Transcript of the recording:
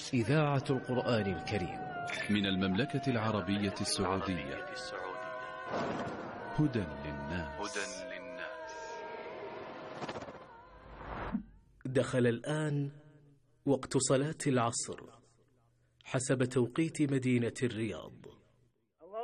إذاعة القرآن الكريم من المملكة العربية السعودية. هدى للناس. دخل الآن وقت صلاة العصر حسب توقيت مدينة الرياض.